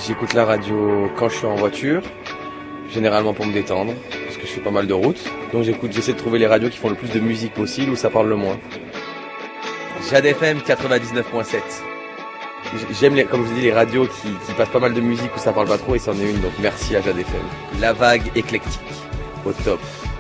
J'écoute la radio quand je suis en voiture, généralement pour me détendre, parce que je fais pas mal de routes. Donc j'essaie de trouver les radios qui font le plus de musique possible, où ça parle le moins. Jade FM 99.7. J'aime, comme je vous dis, les radios qui passent pas mal de musique où ça parle pas trop, et c'en est une, donc merci à Jade FM. La vague éclectique, au top.